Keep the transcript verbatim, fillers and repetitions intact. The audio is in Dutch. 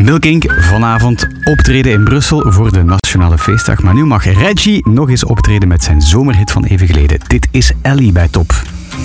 Milkink vanavond optreden in Brussel voor de Nationale Feestdag. Maar nu mag Reggie nog eens optreden met zijn zomerhit van even geleden. Dit is Ellie bij Top.